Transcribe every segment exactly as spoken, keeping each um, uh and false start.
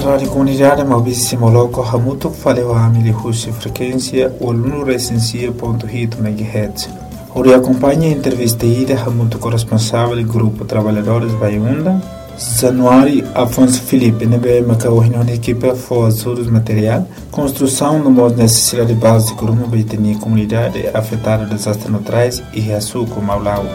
Rádio Comunidade Maurício Moloco Hamuto faleu a Amili Russi frequência ouluno recensia ponto oito megahertz. Ori acompanha a entrevista ida Hamuto corresponsável do Grupo Trabalhadores Baiunda, Januário Afonso Felipe, nebe macaohino na equipe for ajudos material, construção no modo necessidade básica de uma baitania comunidade afetada por desastres naturais e reaçuco Maulau.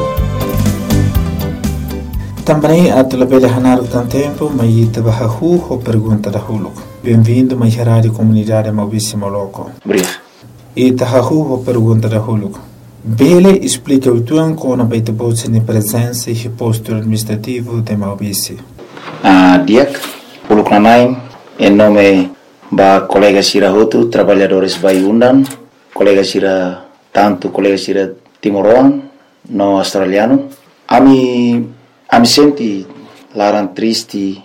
Também a telebelha Hanaro tem tempo, mas ita bahahu ou pergunta da Huluk. Bem-vindo mais à Rádio Comunidade Maurício Moloco. Obrigado. Ita hahu ou pergunta da Huluk. Bele explica o tuan com a baita bolsa de presença e posto administrativo de Maurício. Ah, Diak, Huluk Nanain, em nome da colega Sira Hotu, trabalhadores Baiundan, colega Sira, tanto colega Sira Timoroan, no australiano. Ami Ami senti larang triste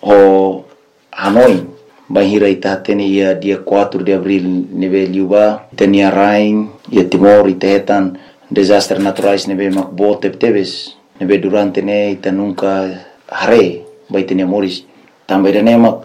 o Hanoi bahira ita teni ia dia quatro de abril neve liuba tenia rain ia Timor ita hetan desastre naturais neve makbo tebes neve durante ne ita nunca hare bai tenia moris também ne mak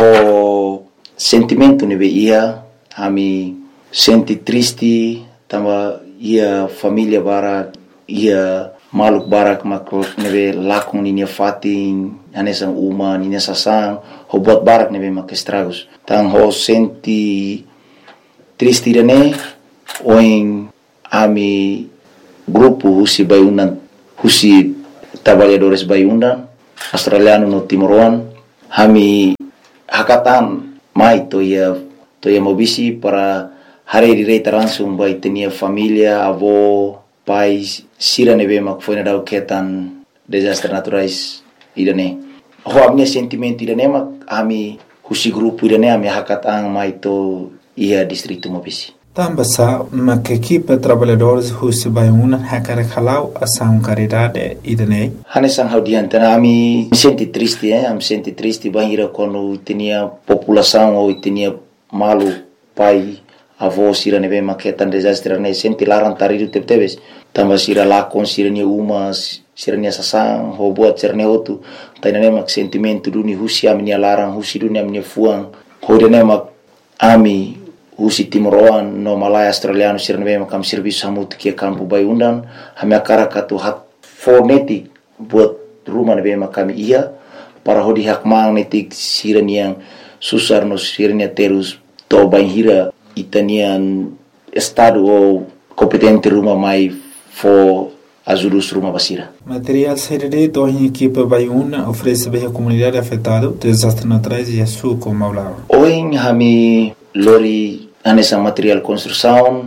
o sentimento neve ia ami senti triste tamba ia família bara ia maluk barak mak nebe lakung ninia fatin anesan uma ninia sasang ho buat barak nebe mak estragos tang ho senti triste dane oing ami grupo husi Baiundan husi trabalhadores Baiundan australiano no Timoroan hami hakatan mai to ia to ia mobisi para hari direta langsung bai tenia família avó pais sira nebe mak foi na dau ketan desastre naturais idane ho amne sentimento idane mak ami husi grupo idane ami hakatang mai to ia distrito Mobisi tambasa mak equipe trabalhadores husi Baiundan hakara khalau asam caridade idane hanesang haudian tana ami senti triste eh am senti triste bahira quando tinha população ou tinha malu pai avó sira neve maketan desastre ne senti larang taridu tebes tamba sira lakon sira ni uma sira ni sasang ho buat cerne hotu tainane mak sentimento duni husi ami larang husi duni ami fuang ho dene mak ami husi Timoroan no Malaya australiano sira neve mak am serviço hamut ke campo Baiundan hame akara katu hat fonetik buat rumah neve mak kami ia para hodi hak magnetik sira ni yang susar no sira ni terus to banhira itanian estado ou competente rumah mai for ajudos rumah basira. Material serede to em equipe Baiundan oferece bem a comunidade afetada desastres naturais e açúcar como Maulau. Oin hami lori anessa material construção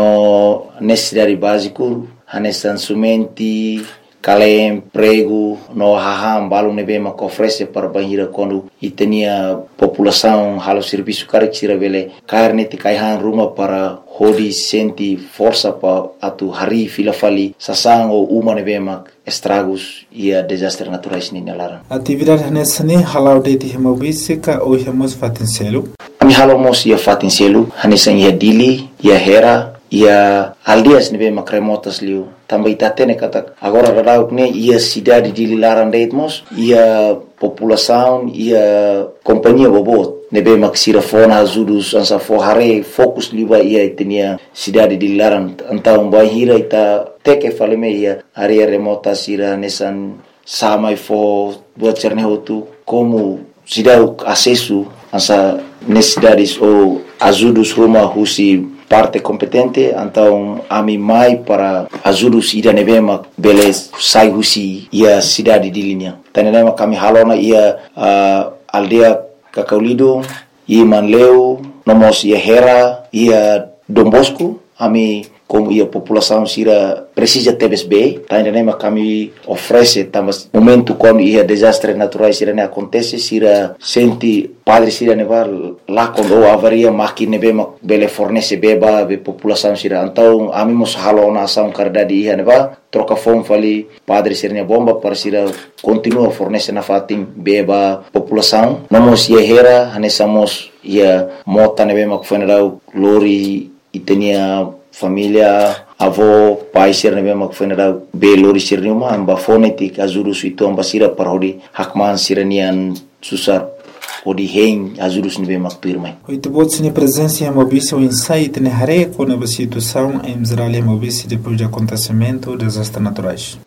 no necessidade básico anessa sumenti kalem prego no haham balum nebe mak oferece para banhira quando itania população halo serviço caricira vele carne te kaihan rumah para hodi senti força pa atu hari fila fali sasang ou uma nebe mak estragos ia desastre naturais ni nalara atividade nessa ne halau de ti Maurício ka ou hemos fatincelo ami halo mos ia fatincelo hanesa ia dili ia hera ia aldeas nebe mak remotas liu também tatene kata agora radauk ne ia cidade de Lilaran Deitmos ia população ia companhia bobot nebe mak sira fona ajudos ansa fo hare fokus liba ia tenia cidade de Lilaran antau bahira ita teke faleme ia area remota sira nesan samai fo buat cerne hotu como cidade acesso ansa necessidades ou ajudos rumah husi parte competente então ami mai para ajudos ida nebema beles sai husi ia cidade de linha tanema kami halona ia uh, aldea Kakaulido ia Manleu nomos ia Hera ia Dom Bosco ami como ia população sira precisa tebes bem tanema kami oferece tamas momento quando ia desastre naturais sira ne acontece sira senti padre sira neva lá quando avaria máquina nebe bele fornece beba be população sira então ami mos halona ação caridade ia neva troca fome fali padre sira ne bomba para sira continua fornece na fatim beba população nomos ia Hera hanesamos ia mota nebe mak funeral lori itenia família avó pai ser nebe mak funeral be lori sir numa amba fonetik azuru suito amba sira parodi hakman siranian susar fodi hen ajudos nebe makpirmai. Oito botes na presença em Mobice o insight na hare com a situação em Israel e Mobice depois do acontecimento dos desastres naturais.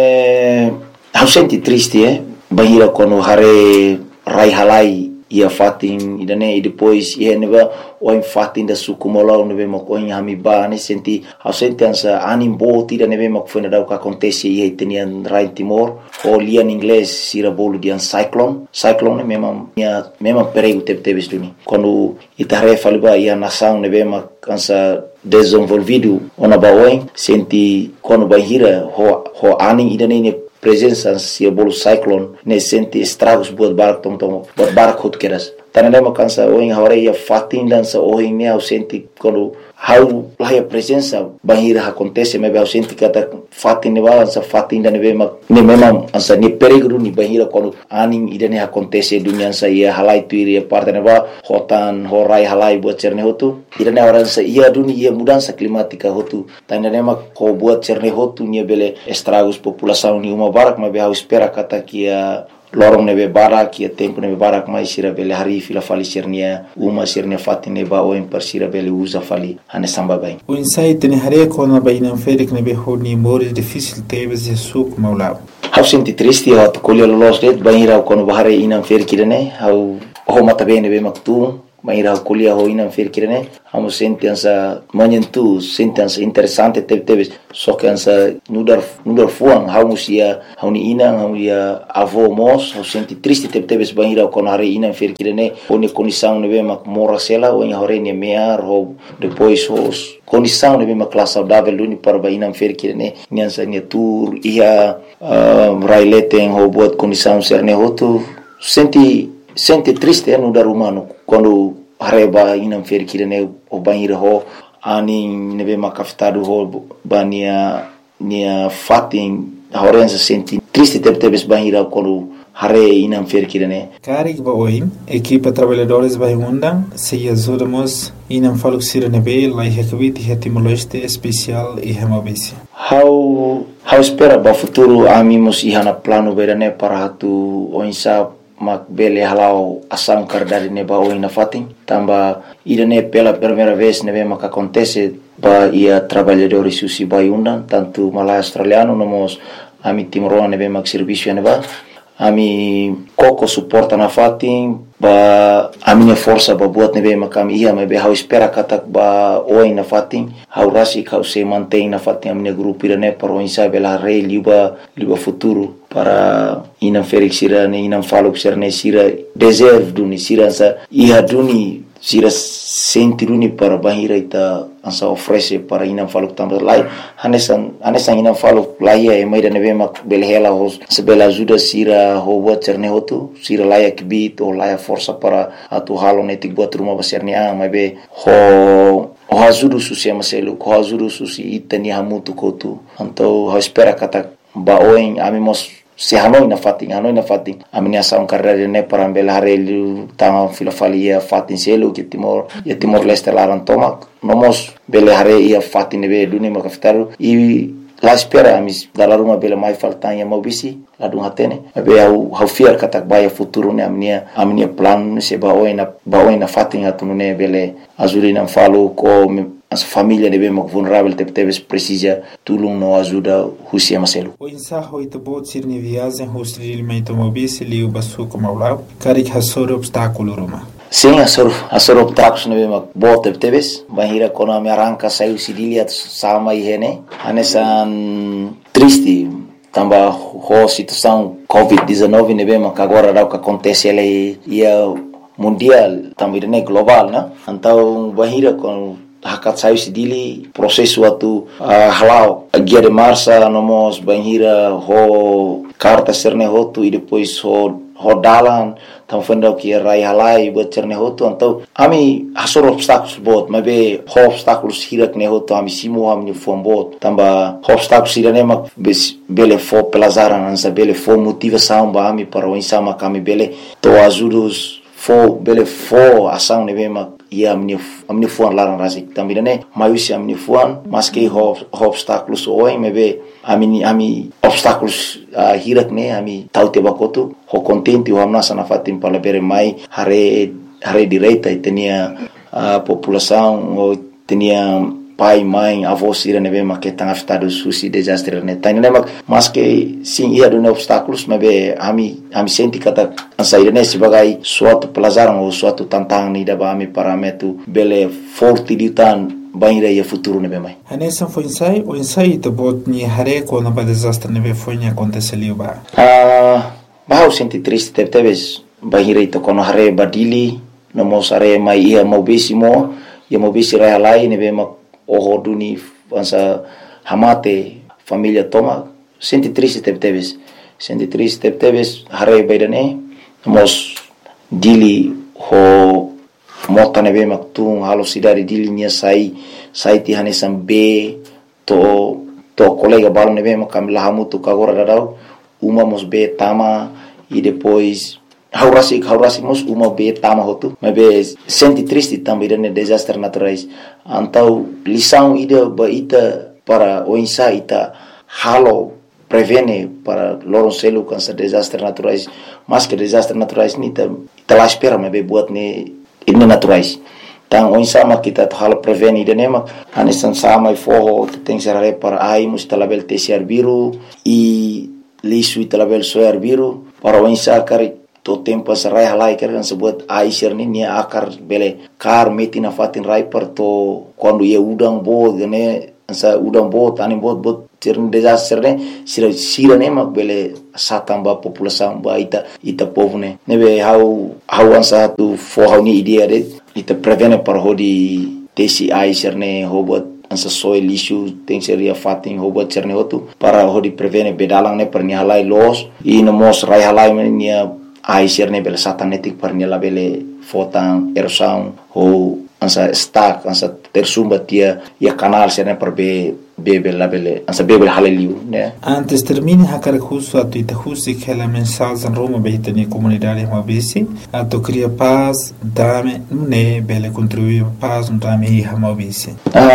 É, eu senti triste, é, bahira quando hare rai halai ia fatin idane e depois ia neba o fatin da sukumolau nebe makoin hamiba ne senti eu senti ansa animbo tira nebe makfona da o que acontece ia tenian rai Timor o lia em inglês sira bolo de cyclone cyclone mesmo minha mesmo perigo teve teve duni quando itare faliba ia nação nebe mak ansa desenvolvido ona baoin senti quando bahira ho ho ani idane ne presença se bolo cyclone ne senti estragos buat barak tom tom buat barak hot keras tanane makansa oin hore ia fatin dança oin ne au senti quando how lá a presença bahira acontece mas eu senti que até fatin ne balança fatin da neve mak ne memang ansa ne perigo ni bahira quando aning idane acontece dunia sa ia halai tu ia parte ne ba hotan horai halai buat cerne hotu idane orang sa ia dunia ia mudança climática hotu tanane mak ko buat cerne hotu ni bele estragos população ni uma barak mas eu espera kata que a lorong nebe barak ia tempo nebe barak mais sira bele hari fila fali sirnia uma sirnia fatine ba o em persira bele usa fali ane samba bem o insight ne hare com a baina ferik nebe honi mores difícil teve se suco maulao eu senti triste eu colher los det baira quando bahare inam ferik irene eu o mata bem nebe maktu baira colher ho inam ferik irene amo senti ansa manyentu senti ansa interessante teve teve só que ansa nudar nudar fuang hau musia hau ni inang hau ia avô mos hau senti triste teve teve baira quando hare inam ferik irene oni condição nebe mak mora sela o em hore ne mear ho depois os condição nebe mak classe saudável duni para bainam ferik irene nyansa ne tour ia raileten ho buat condição serne hotu senti senti triste é nudar humano quando hareba inam ferik irene o banheiro ho ani nebe makafitado ho bania nia fatin horenza senti triste teve teve banheiro quando hare inam ferik irene Karik ba oin equipa trabalhadores vai undang se ajudamos inam faluk sira nebe lai hekvit hetimoleste especial e hemabisi how how espera ba futuro amimos ihana plano berane para hatu oinsa mak bele halau asam kardari neba oina fatin tamba idane pela primeira vez nebe mak acontece ba ia trabalhadores susi vai undang tanto malai australiano nomos ami timoroa nebe mak serviço neba ami koko suporta na fatin ba a minha força ba buat nebe makam ia me be hau espera katak ba oi na fatin hau rasi kau se mantém na fatin a minha grupo irane para insa bela rei liba liba futuro para ina ferik sira ne ina falo sira sira deserve duni sira sa ia duni sira senti duni para bahira ita ansa oferece para ina falo também lai hanesan hanesan ina falo lai e mai da nebe mak bel hela hos se bela ajuda sira ho buat cerne hotu sira lai akbit o lai força para atu halo netik buat rumah besarnya ah mai be ho ho ajuda susi maselu ho ajuda susi itani hamutu kotu então ho espera kata ba oin amimos se hanoi na fatin hanoi na fatin amini asa un carrera ne para bela harelu tanga filofalia fatin selu que timor e timor leste laran tomak nomos bela hare ia fatin be duni makaftaru e la espera amis dalla ruma bela mai faltan ya mobisi la dun hatene be au hau fiar katak baya futuro ne amnia amnia plan se ba oina ba oina fatin atunu ne bele azurina falo ko as família de bem vulnerável te teves precisa tulung no ajuda husia maselu o insaho ito bot sir ni viagem hostil meito mobisi liu basu como aulau karik hasor obstáculo roma sim asor asor obstáculos ne bem bot te teves bahira kona me arranca saiu sidilia sama ihene anesan triste tamba ho situação covid dezenove ne bem agora dá o que acontece ele ia mundial também ne global né então bahira com hakat sayu sidili prosesu atu uh, halau guia de marcha nomos banhira ho carta serne hotu e depois ho rodalan tam fenda que rai halai buat cerne hotu então ami hasor obstáculos bot mas be ho obstáculos hirak ne hotu ami simo ami fom bot tamba obstáculos irane mak bele fo pelazaran ansa bele fo motivação ba ami para o insama kami bele to ajudos fo bele fo ação ne be mak ia amin'ny amin'ny foan laran razik tambirane maiusi amin'ny foan maske ho obstáculos oi mebe ami ami obstáculos uh, hirakne ami taute bakotu ho contente ho amna sana fatim palabere mai hare hare direita tenia a população o tenia pai mãe avós irane be maketang afetado susi desastre ne tainene mak maske sim ia do obstáculos mebe ami ami senti kata ansairene sebagai suatu pelajaran ou suatu tantangan ni daba ami parametu bele forte ditan banira ia futuro nebe mai anessa foi ensai o ensai to bot ni hare ko na ba desastre nebe foi ni aconteceu ba ah ba senti triste teve teves banira to kono hare badili no mosare mai ia mobisimo ia mobisi rai lai nebe mak o duni ansa hamate família toma senti triste teve teves senti triste teve teves hare baidane mos dili ho mota nebe mak tung halo sidari dili nia sai sai ti hanesam be to to colega balo nebe mak kam lahamutu kagora dadau uma mos be tama e depois haurasi haurasi mos uma be tama hotu mebe senti triste também dane desastre naturais antau lição ida ba ita para o insa ita halo prevene para loron selu cansa desastre naturais mas que desastre naturais ni ta ita la espera mebe buat ne ini naturais tang o insa ma kita halo prevene ida nema anesan sama e forro tem serare para ai mus talabel tesiar biru e lisu talabel soar biru para o insa kari to tempo sarai halai kan sebut aisir ni nia akar bele kar metina fatin rai per to quando ia udang bo gane sa udang bo tani bot bot tirn desastre ne sira sira ne mak bele satamba população ba ita ita povne nebe how how ansa tu for how ni idea de ita prevene par hodi tesi aisir ne hobot ansa soil issue tem seria fatin hobot cerne hotu para hodi prevene bedalang ne per ni halai los i no mos rai halai nia ai serne bele satanetik parnia la bele fotan erosão ou ansa stack ansa tersumba tia ia canal serne per be bebe la bele ansa bebe haleliu né antes termine hakar khusu atu ita khusi kela mensagem roma beitani comunidade mabisi atu cria paz dame ne bele contribuir paz um dame hi mabisi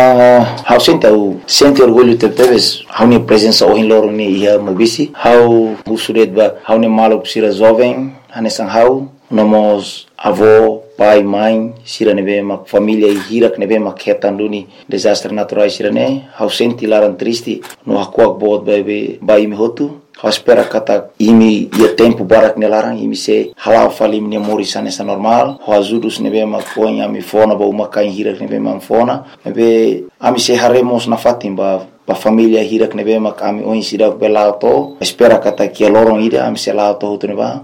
ah how senta o sente orgulho te teves how ni presença o in loro ni ia mabisi how usuret ba how ni malo sira jovem hanesan how nomos avô pai mãe sira nebe mak família e hirak nebe mak hetanduni desastre naturais sira ne how senti laran triste no akuak bot bebe bai mi hotu how espera kata imi ia tempo barak nelarang imi se halau falim ne morisan essa normal how azudus nebe mak ponya mi fona ba uma kain hirak nebe mak fona nebe ami se haremos na fatimba pa família hirak nebe mak ami oin sidak belauto espera kata kia lorong ida ami se lauto hotu neba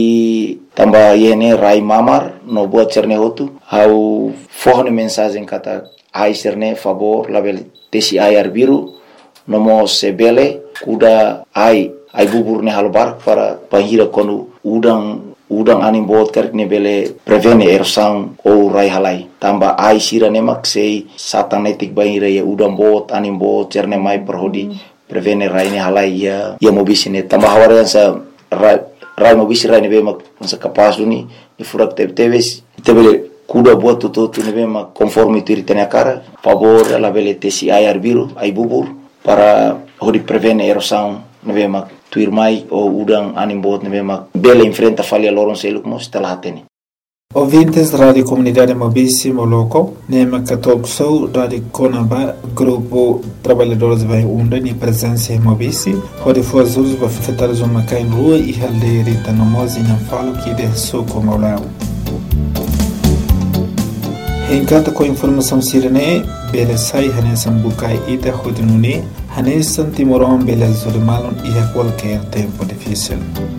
e tamba yene rai mamar no buat cerne hotu au forne mensagem kata ai cerne favor label tesi ai arbiru no mo sebele kuda ai ai bubur ne halbar para pahira konu udang udang anim bot kerkne bele prevene erosang ou rai halai tamba ai sira nemak sei satanetik bahira ya udang bot anim bot cerne mai perhodi prevene rai ne halai ya ya mobisine tamba hawarian sa rai rai mobisi rai nebe mak sa kapas duni ni furak teb teves tebele kuda buat tutu tu nebe mak conforme tu ritene cara favor la bele tesi ai arbiru ai bubur para hodi prevene erosang nebe mak tuir mai o udang anim bot nebe mak bele enfrenta falha loron seluk mos telatene ouvintes da Rádio Comunidade Mobisi Moloco, Nema Católico Sou, Rádio Conamba, Grupo Trabalhadores Vai Unda, ni presença em Mobisi, onde foi as usos para afetar os homens em rua e halderita no mozi não falo que de sou como ao lado. Encanta com a informação sirene, bele sai hanesan bukai ita hodinuni, hanesan timoron bele zulmalon e a qualquer tempo difícil.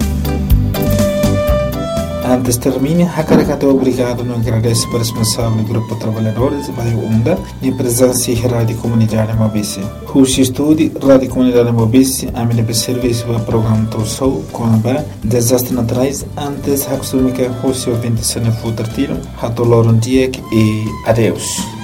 Antes termine, Hakarakato obrigado no agradece para o responsável do Grupo Trabalhadores Vai Unda e presença em Rádio Comunidade Mobisi. Rushi Estúdio, Rádio Comunidade Mobisi, a minha serviço para o programa Torsou, Conaba, Desastres Naturais, antes Haksumika, Rushi ouvinte Sene Futartino, Hatoloron Diek e adeus.